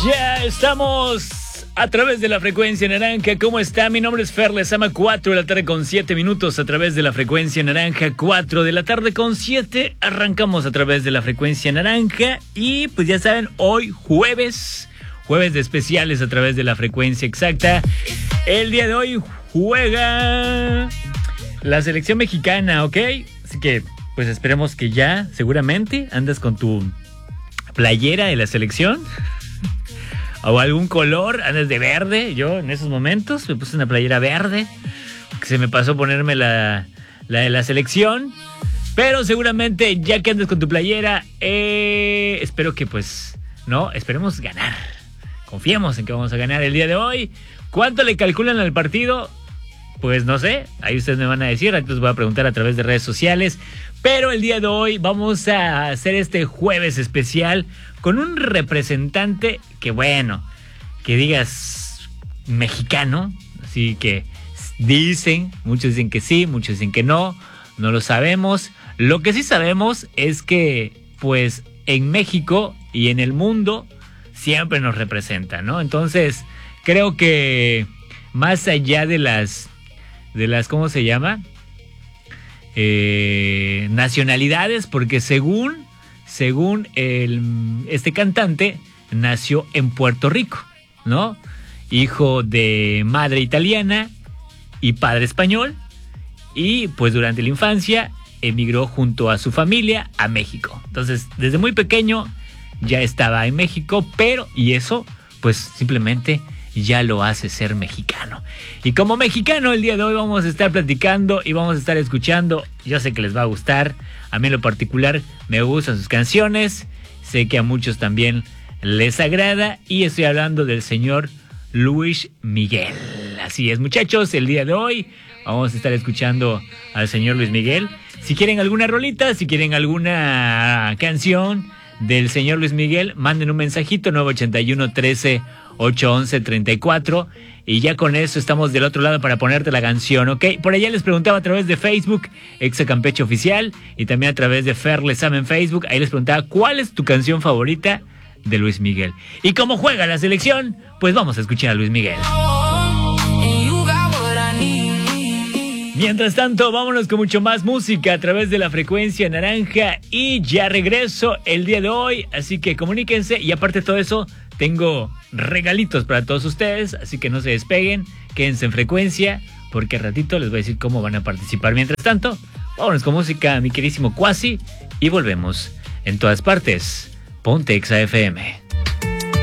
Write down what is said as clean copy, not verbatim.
Ya estamos a través de la frecuencia naranja. ¿Cómo está? Mi nombre es Fer Lezama, 4 de la tarde con 7 minutos a través de la frecuencia naranja. 4 de la tarde con 7. Arrancamos a través de la frecuencia naranja. Y pues ya saben, hoy jueves de especiales a través de la frecuencia exacta. El día de hoy juega la selección mexicana, ¿ok? Así que pues esperemos que ya seguramente andas con tu playera de la selección o algún color, andas de verde. Yo en esos momentos me puse una playera verde, que se me pasó ponerme la de la selección, pero seguramente ya que andes con tu playera, espero que pues, no, esperemos ganar, confiemos en que vamos a ganar el día de hoy. ¿Cuánto le calculan al partido? Pues no sé, ahí ustedes me van a decir, ahí les voy a preguntar a través de redes sociales. Pero el día de hoy vamos a hacer este jueves especial con un representante que, bueno, que digas mexicano, así que muchos dicen que sí, muchos dicen que no lo sabemos. Lo que sí sabemos es que, pues, en México y en el mundo siempre nos representa, ¿no? Entonces, creo que más allá de las ¿cómo se llama? Nacionalidades, porque según este cantante nació en Puerto Rico, ¿no? Hijo de madre italiana y padre español, y pues durante la infancia emigró junto a su familia a México. Entonces, desde muy pequeño ya estaba en México, y eso pues simplemente ya lo hace ser mexicano. Y como mexicano, el día de hoy vamos a estar platicando y vamos a estar escuchando. Yo sé que les va a gustar. A mí en lo particular me gustan sus canciones. Sé que a muchos también les agrada. Y estoy hablando del señor Luis Miguel. Así es, muchachos, el día de hoy vamos a estar escuchando al señor Luis Miguel. Si quieren alguna rolita, si quieren alguna canción del señor Luis Miguel, manden un mensajito 981-13-811-34 y ya con eso estamos del otro lado para ponerte la canción, ¿ok? Por allá les preguntaba a través de Facebook, Exa Campeche Oficial, y también a través de Fer Lezama en Facebook. Ahí les preguntaba cuál es tu canción favorita de Luis Miguel. Y como juega la selección, pues vamos a escuchar a Luis Miguel. Mientras tanto, vámonos con mucho más música a través de la frecuencia naranja y ya regreso el día de hoy, así que comuníquense y aparte de todo eso, tengo regalitos para todos ustedes, así que no se despeguen, quédense en frecuencia, porque al ratito les voy a decir cómo van a participar. Mientras tanto, vámonos con música, mi queridísimo Cuasi, y volvemos en todas partes. Ponte Exa FM.